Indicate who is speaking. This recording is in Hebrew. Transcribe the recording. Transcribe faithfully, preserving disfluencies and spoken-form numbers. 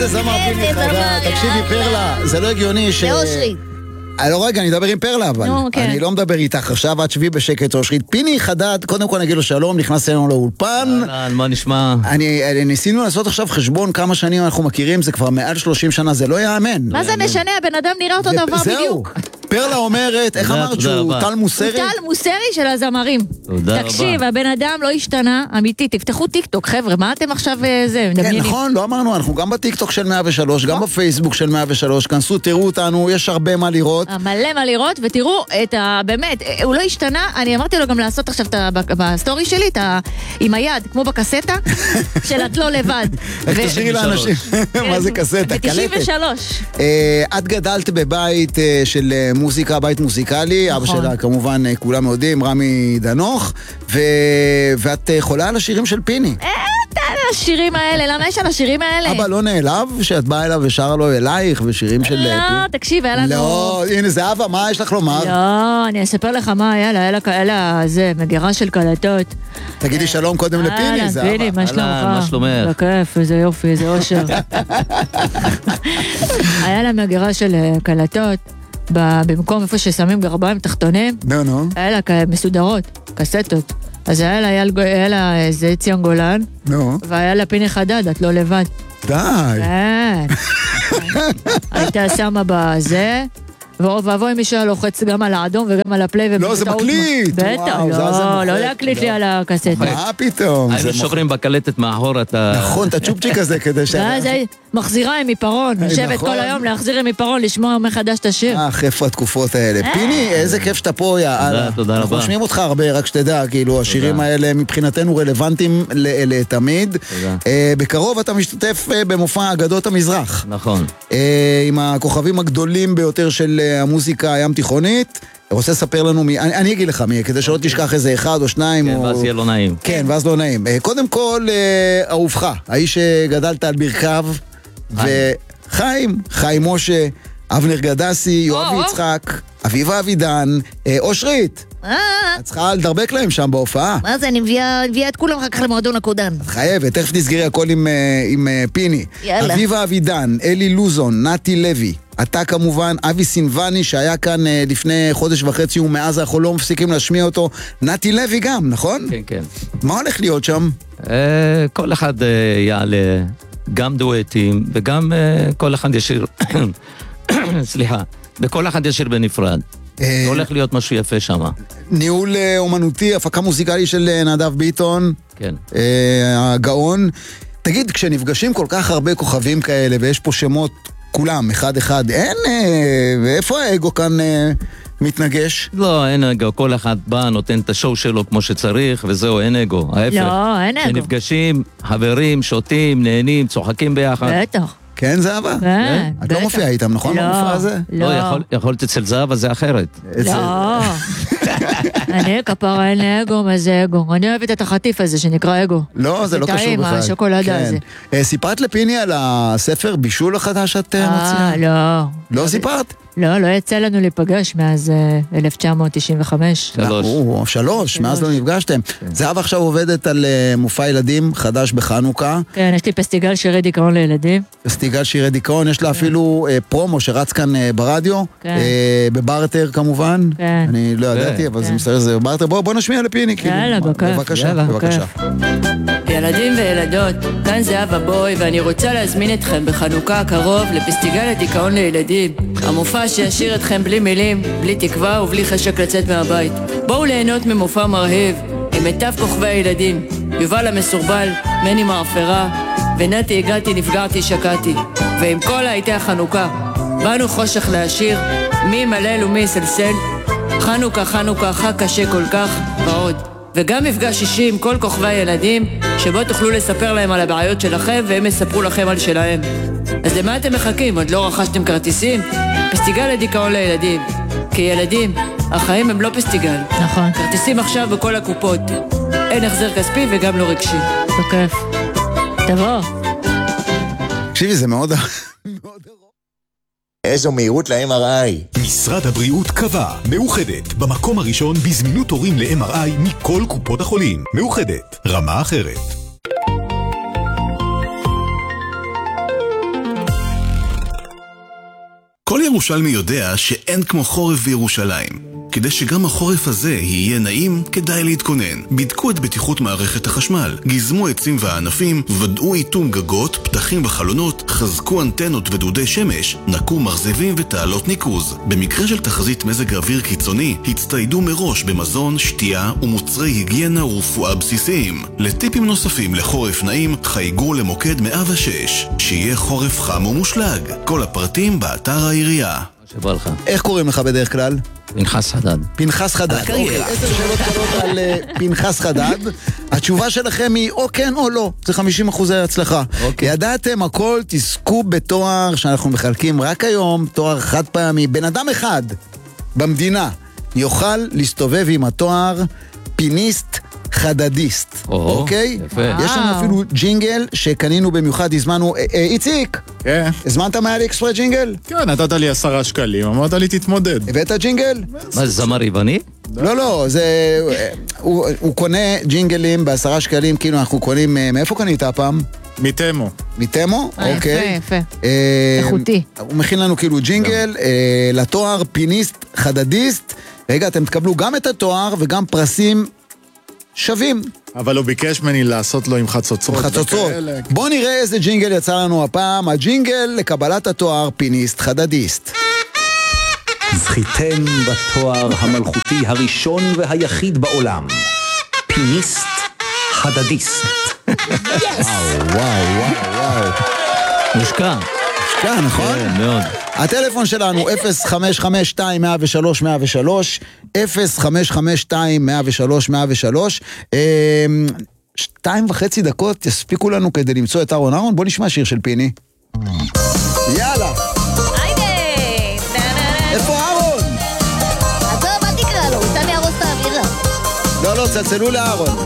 Speaker 1: איזה זמר פיני חדד. תקשיבי פרלה, זה לא הגיוני ש...
Speaker 2: לאושרית.
Speaker 1: לא רגע, אני אדבר עם פרלה, אבל אני לא מדבר איתך עכשיו, את שבי בשקט אושרית. פיני חדד, קודם כל נגיד לו שלום, נכנס אלינו לאולפן.
Speaker 3: מה נשמע?
Speaker 1: ניסינו לעשות עכשיו חשבון כמה שנים אנחנו מכירים, זה כבר מעל שלושים שנה, זה לא יאמן.
Speaker 2: מה זה משנה? הבן אדם נראה אותו דבר בדיוק.
Speaker 1: פרלה אומרת, איך אמרת שהוא טל מוסרי?
Speaker 2: הוא טל מוסרי של הזמרים.
Speaker 3: תודה רבה.
Speaker 2: תקשיב, הבן אדם לא השתנה, אמיתי, תפתחו טיקטוק, חבר'ה, מה אתם עכשיו זה?
Speaker 1: כן, נכון, לא אמרנו, אנחנו גם בטיקטוק של מאה ושלוש, גם בפייסבוק של מאה ושלוש, כנסו, תראו אותנו, יש הרבה מה לראות.
Speaker 2: מלא מה לראות, ותראו את ה... באמת, הוא לא השתנה, אני אמרתי לו גם לעשות עכשיו בסטורי שלי, עם היד, כמו בקסטה, של את לא לבד.
Speaker 1: איך תשאירי לאנשים, מה זה קסטה?
Speaker 2: ב-תשעים ושלוש.
Speaker 1: את גדלת בבית של מוזיקה, בית מוזיקלי, אבא שלה כמובן כולם יודעים, רמי דנוך, ואת חולה על השירים של פיני.
Speaker 2: השירים האלה, למה יש על השירים האלה?
Speaker 1: אבא לא נעלב שאת באה אליו ושרה לו אלייך ושירים של...
Speaker 2: לא, תקשיב, היה לנו...
Speaker 1: לא, הנה זה אבא, מה יש לך לומר?
Speaker 2: לא, אני אספר לך מה היה לה, היה לה, זה, מגירה של קלטות.
Speaker 1: תגידי שלום קודם לפיני, זה אבא.
Speaker 2: פיני, מה שלומך?
Speaker 3: מה שלומך?
Speaker 2: בכיף, איזה יופי, איזה אושר. היה לה מגירה של קלטות, במקום איפה ששמים גרביים תחתונים.
Speaker 1: נו, נו.
Speaker 2: היה לה מסודרות, קסטות. אז היה לה, היה לה איזה ציון גולן,
Speaker 1: נו.
Speaker 2: והיה לה פיני חדד, את לא לבד.
Speaker 1: די.
Speaker 2: כן. הייתה שמה בזה, ואוב ואבוי מי שהיה לוחץ גם על האדום וגם על הפליי.
Speaker 1: לא, זה מקליט.
Speaker 2: בטח, לא, לא להקליט לי על הקסטה.
Speaker 1: מה פתאום?
Speaker 3: היינו שוברים בקלטת מאחור אתה...
Speaker 1: נכון, את הצ'ופצ'יק הזה כדי ש...
Speaker 2: ואז מחזירה עם עיפרון, יושבת כל היום להחזיר עם עיפרון, לשמוע מחדש את השיר.
Speaker 1: אה, איפה התקופות האלה. פיני, איזה כיף שאתה פה, יאללה.
Speaker 3: תודה רבה.
Speaker 1: אנחנו משמיעים אותך הרבה, רק שתדע, כאילו, השירים האלה מבחינתנו רלוונטיים לתמיד. בקרוב אתה משתתף במופע אגדות המזרח.
Speaker 3: נכון.
Speaker 1: עם הכוכבים הגדולים ביותר של המוזיקה הים תיכונית. רוצה לספר לנו מי, אני, אני אגיד לך מי, כדי שלא תשכח איזה אחד או שניים.
Speaker 3: כן,
Speaker 1: או...
Speaker 3: ואז יהיה לא נעים.
Speaker 1: כן, ואז לא נעים. קודם כל, אהובך, האיש שגדלת על ברכיו, וחיים, חיים משה, אבנר גדסי, יואב יצחק, אביבה אבידן, אושרית. את צריכה לדרבק להם שם בהופעה.
Speaker 2: מה זה, אני מביאה את כולם אחר כך למועדון הקודן.
Speaker 1: את חייבת, תכף תסגרי הכל עם, עם פיני.
Speaker 2: יאללה.
Speaker 1: אביבה אבידן, אלי לוזון, נתי לוי. אתה כמובן, אבי סינבני שהיה כאן לפני חודש וחצי ומאז אנחנו לא מפסיקים להשמיע אותו. נתי לוי גם, נכון?
Speaker 3: כן, כן.
Speaker 1: מה הולך להיות שם?
Speaker 3: כל אחד יעלה גם דואטים וגם כל אחד ישיר, סליחה, וכל אחד ישיר בנפרד. זה הולך להיות משהו יפה שם.
Speaker 1: ניהול אומנותי, הפקה מוזיקלי של נדב ביטון.
Speaker 3: כן.
Speaker 1: הגאון. תגיד, כשנפגשים כל כך הרבה כוכבים כאלה ויש פה שמות כולם, אחד אחד, אין, ואיפה האגו כאן מתנגש?
Speaker 3: לא, אין אגו, כל אחד בא, נותן את השואו שלו כמו שצריך, וזהו, אין אגו, ההפך.
Speaker 2: לא, אין אגו.
Speaker 3: כשנפגשים, חברים, שותים, נהנים, צוחקים ביחד.
Speaker 2: בטח.
Speaker 1: כן, זהבה?
Speaker 2: כן,
Speaker 1: את לא מופיעה איתם, נכון?
Speaker 2: לא,
Speaker 1: במופע הזה?
Speaker 2: לא.
Speaker 3: יכולת אצל זהבה זה אחרת.
Speaker 2: לא. אני כפרה אין אגו, מה זה אגו? אני אוהבת את החטיף הזה שנקרא אגו.
Speaker 1: לא, זה לא קשור בכלל.
Speaker 2: השוקולדה הזה.
Speaker 1: סיפרת לפיני על הספר בישול החדש שאת מוציאה?
Speaker 2: אה, לא.
Speaker 1: לא סיפרת?
Speaker 2: לא, לא יצא לנו להיפגש מאז אלף תשע מאות תשעים וחמש.
Speaker 3: שלוש.
Speaker 1: שלוש, מאז לא נפגשתם. זהב עכשיו עובדת על מופע ילדים חדש בחנוכה.
Speaker 2: כן, יש לי פסטיגל שירי דיכאון לילדים.
Speaker 1: פסטיגל שירי דיכאון, יש לה אפילו פרומו שרץ כאן ברדיו, בברטר כמובן. אני לא ידעתי, אבל זה מסתכל שזה בברטר. בוא נשמיע לפיני.
Speaker 2: יאללה,
Speaker 1: בבקשה, בבקשה.
Speaker 2: ילדים וילדות, כאן זהבה בוי, ואני רוצה להזמין אתכם בחנוכה הקרוב לפסטיגל הדיכאון לילדים. המופע שישיר אתכם בלי מילים, בלי תקווה ובלי חשק לצאת מהבית. בואו ליהנות ממופע מרהיב, עם מיטב כוכבי הילדים, יובל המסורבל, מני מעפרה, ונתי הגעתי, נפגעתי, שקעתי. ועם כל להיטי החנוכה, באנו חושך להשיר, מי מלל ומי יסלסל, חנוכה, חנוכה, חג קשה כל כך, ועוד. וגם מפגש אישי עם כל כוכבי הילדים, שבו תוכלו לספר להם על הבעיות שלכם, והם יספרו לכם על שלהם. אז למה אתם מחכים? עוד לא רכשתם כרטיסים? פסטיגל לדיכאון לילדים. כי ילדים, החיים הם לא פסטיגל. נכון. כרטיסים עכשיו בכל הקופות. אין החזר כספי וגם לא רגשי. בכיף. תבוא.
Speaker 1: תקשיבי, זה מאוד...
Speaker 4: איזו מהירות ל-אם אר איי.
Speaker 5: משרד הבריאות קבע, מאוחדת, במקום הראשון בזמינות תורים ל-אם אר איי מכל קופות החולים. מאוחדת, רמה אחרת.
Speaker 6: כל ירושלמי יודע שאין כמו חורף בירושלים. כדי שגם החורף הזה יהיה נעים, כדאי להתכונן. בדקו את בטיחות מערכת החשמל, גזמו עצים וענפים, ודאו איתום גגות, פתחים וחלונות, חזקו אנטנות ודודי שמש, נקו מרזבים ותעלות ניקוז. במקרה של תחזית מזג אוויר קיצוני, הצטיידו מראש במזון, שתייה ומוצרי היגיינה ורפואה בסיסיים. לטיפים נוספים לחורף נעים, חייגו למוקד מאה ושש. שיהיה חורף חם ומושלג. כל הפרטים באתר העירייה.
Speaker 3: שבא לך.
Speaker 1: איך קוראים לך בדרך כלל?
Speaker 3: פנחס חדד.
Speaker 1: פנחס חדד. אוקיי, עשר שאלות קלות על uh, פנחס חדד. התשובה שלכם היא או כן או לא. זה חמישים אחוזי הצלחה.
Speaker 3: אוקיי.
Speaker 1: ידעתם הכל, תזכו בתואר שאנחנו מחלקים רק היום, תואר חד פעמי. בן אדם אחד במדינה יוכל להסתובב עם התואר פיניסט חדדיסט.
Speaker 3: או,
Speaker 1: אוקיי?
Speaker 3: יפה.
Speaker 1: יש לנו אפילו ג'ינגל שקנינו במיוחד, הזמנו, אה, אה, איציק,
Speaker 7: כן.
Speaker 1: הזמנת מאלי אקספרס ג'ינגל?
Speaker 7: כן, נתת לי עשרה שקלים, אמרת לי תתמודד.
Speaker 1: הבאת ג'ינגל?
Speaker 3: מה, זה זמר יווני?
Speaker 1: לא, לא, זה... הוא, הוא קונה ג'ינגלים בעשרה שקלים, כאילו אנחנו קונים... מאיפה קנית הפעם?
Speaker 7: מתמו.
Speaker 1: מתמו? אוקיי.
Speaker 8: יפה, יפה.
Speaker 1: אה,
Speaker 8: איכותי.
Speaker 1: הוא מכין לנו כאילו ג'ינגל אה, לתואר פיניסט חדדיסט. רגע, אתם תקבלו גם את התואר וגם פרסים שווים.
Speaker 7: אבל הוא ביקש ממני לעשות לו עם חצוצרות.
Speaker 1: חצוצרות.
Speaker 7: וכאלה.
Speaker 1: בוא נראה איזה ג'ינגל יצא לנו הפעם. הג'ינגל לקבלת התואר פיניסט חדדיסט.
Speaker 9: זכיתם בתואר המלכותי הראשון והיחיד בעולם, פיניסט חדדיסט.
Speaker 1: וואו, וואו, וואו, וואו.
Speaker 3: מושקע.
Speaker 1: מושקע, נכון?
Speaker 3: כן, מאוד.
Speaker 1: הטלפון שלנו אפס חמש חמש שתיים מאה ושלוש מאה ושלוש, אפס חמש חמש שתיים מאה ושלוש מאה ושלוש. שתיים וחצי דקות יספיקו לנו כדי למצוא את אהרון. אהרון, בוא נשמע שיר של פיני. יאללה. איפה אהרון?
Speaker 10: עזוב, אל תקרא לו, הוא סתם ירוס את האווירה.
Speaker 1: לא, לא, צלצלו לאהרון.